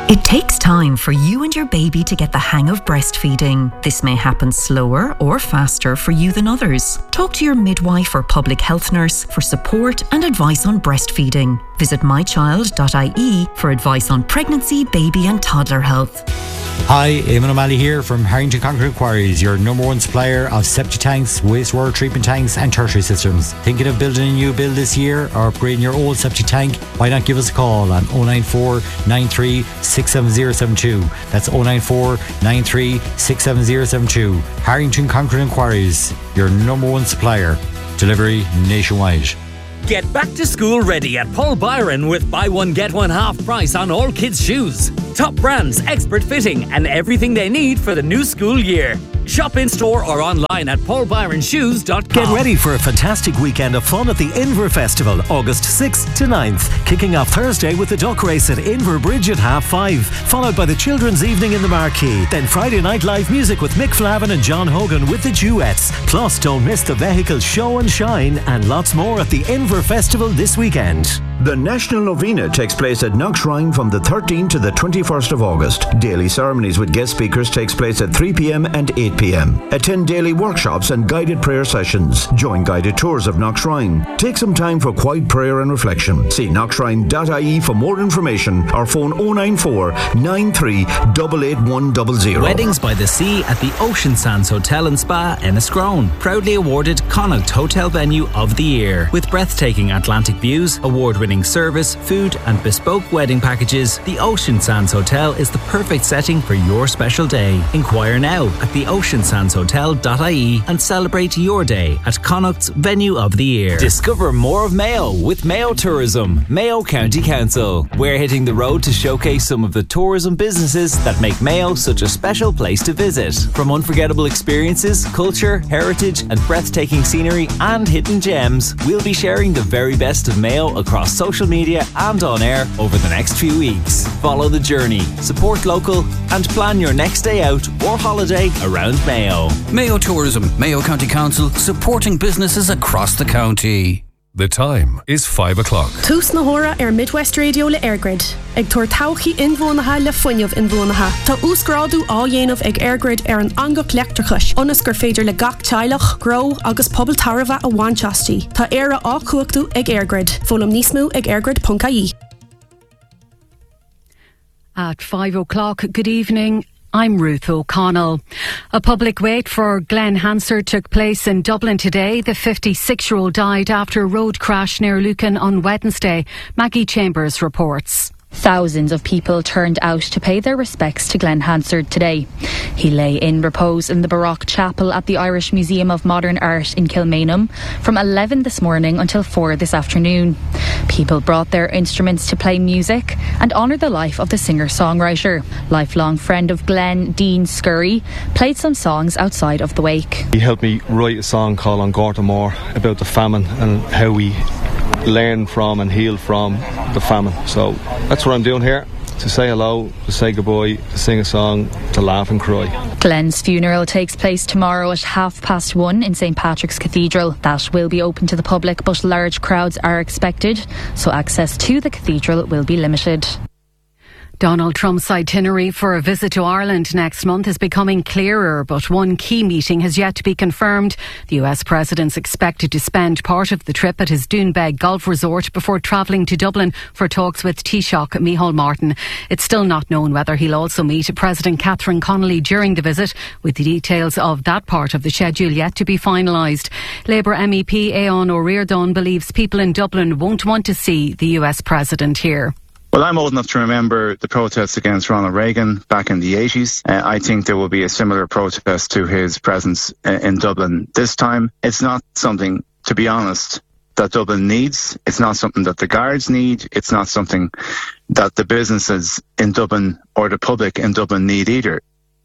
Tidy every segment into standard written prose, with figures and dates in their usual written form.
It takes time for you and your baby to get the hang of breastfeeding. This may happen slower or faster for you than others. Talk to your midwife or public health nurse for support and advice on breastfeeding. Visit mychild.ie for advice on pregnancy, baby and toddler health. Hi, Eamon O'Malley here from Harrington Concrete Quarries, your number one supplier of septic tanks, wastewater treatment tanks and tertiary systems. Thinking of building a new build this year or upgrading your old septic tank? Why not give us a call on 094 93 67072. That's 094 93 67072. Harrington Concrete Quarries, your number one supplier. Delivery nationwide. Get back to school ready at Paul Byron with buy one get one half price on all kids' shoes. Top brands, expert fitting and everything they need for the new school year. Shop in store or online at paulbyronshoes.com. Get ready for a fantastic weekend of fun at the Inver Festival, August 6th to 9th. Kicking off Thursday with the duck race at Inver Bridge at 5:30, followed by the Children's Evening in the Marquee. Then Friday night live music with Mick Flavin and John Hogan with the Duets. Plus, don't miss the vehicle show and shine and lots more at the Inver Festival this weekend. The National Novena takes place at Knockshrine from the 13th to the 21st of August. Daily ceremonies with guest speakers takes place at 3 p.m. and 8 p.m. Attend daily workshops and guided prayer sessions. Join guided tours of Knockshrine. Take some time for quiet prayer and reflection. See knockshrine.ie for more information or phone 094 93 88100. Weddings by the Sea at the Ocean Sands Hotel and Spa, Enniscrone. Proudly awarded Connacht Hotel Venue of the Year. With breathtaking Atlantic views, award-winning service, food and bespoke wedding packages, the Ocean Sands Hotel is the perfect setting for your special day. Inquire now at theoceansandshotel.ie and celebrate your day at Connacht's Venue of the Year. Discover more of Mayo with Mayo Tourism, Mayo County Council. We're hitting the road to showcase some of the tourism businesses that make Mayo such a special place to visit. From unforgettable experiences, culture, heritage and breathtaking scenery and hidden gems, we'll be sharing the very best of Mayo across social media and on air over the next few weeks. Follow the journey, support local and plan your next day out or holiday around Mayo. Mayo Tourism, Mayo County Council, supporting businesses across the county. The time is 5 o'clock. Tús na hora Midwest Radio le Airgrid. Ag tuair tauchaí inmhónatha le fuinneamh inmhónatha. Tá úsgrádu á dhéanamh ag Airgrid an angach leictrachais. Onas gur féidir le gach teilech, gro agus pobl tarva a bhainteastí. Tá éire á cuachtaú ag Airgrid. Fólam níos mó ag airgrid.ie. At 5 o'clock, good evening. I'm Ruth O'Connell. A public wake for Glenn Hansard took place in Dublin today. The 56-year-old died after a road crash near Lucan on Wednesday. Maggie Chambers reports. Thousands of people turned out to pay their respects to Glenn Hansard today. He lay in repose in the Baroque Chapel at the Irish Museum of Modern Art in Kilmainham from 11 this morning until 4 this afternoon. People brought their instruments to play music and honour the life of the singer-songwriter. Lifelong friend of Glenn, Dean Scurry, played some songs outside of the wake. He helped me write a song called On Gorta Mór about the famine and how we learn from and heal from the famine. So that's what I'm doing here, to say hello, to say goodbye, to sing a song, to laugh and cry. Glenn's funeral takes place tomorrow at 1:30 in St Patrick's Cathedral. That will be open to the public, but large crowds are expected, so access to the cathedral will be limited. Donald Trump's itinerary for a visit to Ireland next month is becoming clearer, but one key meeting has yet to be confirmed. The US president's expected to spend part of the trip at his Doonbeg Golf Resort before travelling to Dublin for talks with Taoiseach Micheál Martin. It's still not known whether he'll also meet President Catherine Connolly during the visit, with the details of that part of the schedule yet to be finalised. Labour MEP Aodhán Ó Ríordáin believes people in Dublin won't want to see the US president here. Well, I'm old enough to remember the protests against Ronald Reagan back in the 80s. I think there will be a similar protest to his presence in Dublin this time. It's not something, to be honest, that Dublin needs. It's not something that the guards need. It's not something that the businesses in Dublin or the public in Dublin need either.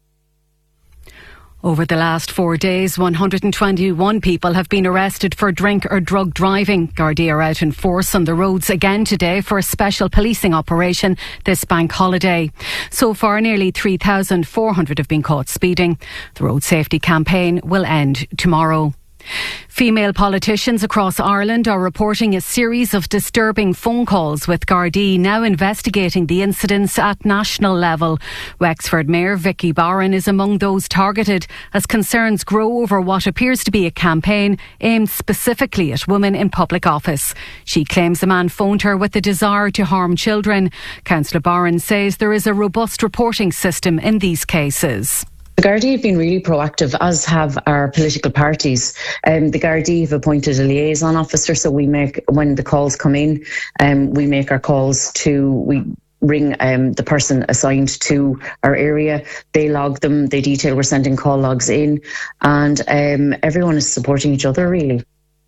Over the last 4 days, 121 people have been arrested for drink or drug driving. Gardaí are out in force on the roads again today for a special policing operation this bank holiday. So far, nearly 3,400 have been caught speeding. The road safety campaign will end tomorrow. Female politicians across Ireland are reporting a series of disturbing phone calls, with Gardaí now investigating the incidents at national level. Wexford Mayor Vicky Barron is among those targeted as concerns grow over what appears to be a campaign aimed specifically at women in public office. She claims the man phoned her with the desire to harm children. Councillor Barron says there is a robust reporting system in these cases. The Gardaí have been really proactive, as have our political parties. The Gardaí have appointed a liaison officer, so when the calls come in, we make our calls we ring the person assigned to our area. They log them, they detail we're sending call logs in, and everyone is supporting each other, really.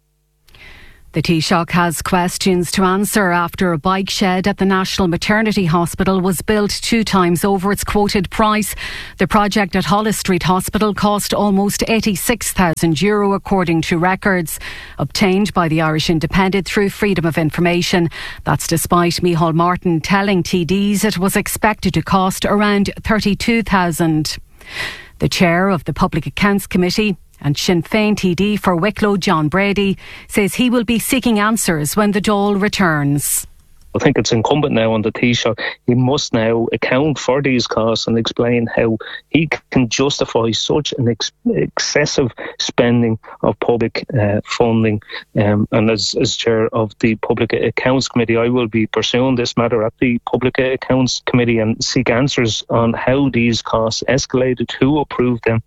The Taoiseach has questions to answer after a bike shed at the National Maternity Hospital was built 2 times over its quoted price. The project at Holles Street Hospital cost almost €86,000, according to records obtained by the Irish Independent through Freedom of Information. That's despite Micheál Martin telling TDs it was expected to cost around €32,000. The chair of the Public Accounts Committee and Sinn Féin TD for Wicklow, John Brady, says he will be seeking answers when the Dáil returns. I think it's incumbent now on the Taoiseach. He must now account for these costs and explain how he can justify such an excessive spending of public funding. And as chair of the Public Accounts Committee, I will be pursuing this matter at the Public Accounts Committee and seek answers on how these costs escalated, who approved them.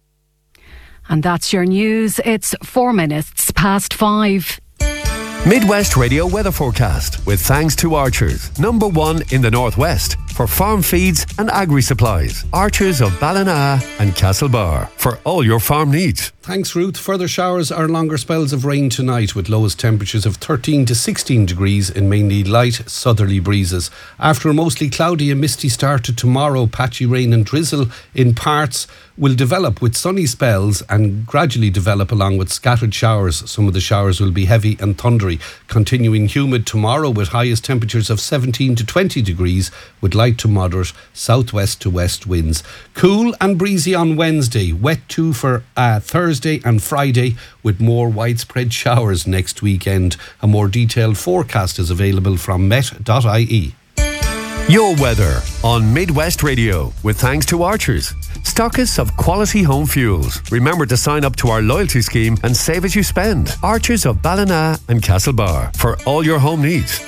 And that's your news. It's 4 minutes past 5. Midwest Radio weather forecast with thanks to Archers, #1 in the Northwest for farm feeds and agri-supplies. Archers of Ballina and Castlebar for all your farm needs. Thanks, Ruth. Further showers or longer spells of rain tonight, with lowest temperatures of 13 to 16 degrees in mainly light southerly breezes. After a mostly cloudy and misty start to tomorrow, patchy rain and drizzle in parts will develop with sunny spells and gradually develop along with scattered showers. Some of the showers will be heavy and thundery. Continuing humid tomorrow with highest temperatures of 17 to 20 degrees with light to moderate southwest to west winds. Cool and breezy on Wednesday. Wet too for Thursday and Friday, with more widespread showers next weekend. A more detailed forecast is available from met.ie. Your weather on Midwest Radio with thanks to Archers, stockists of quality home fuels. Remember to sign up to our loyalty scheme and save as you spend. Archers of Ballina and Castlebar for all your home needs.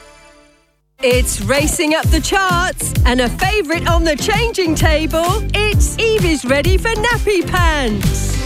It's racing up the charts and a favourite on the changing table. It's Evie's ready for nappy pants.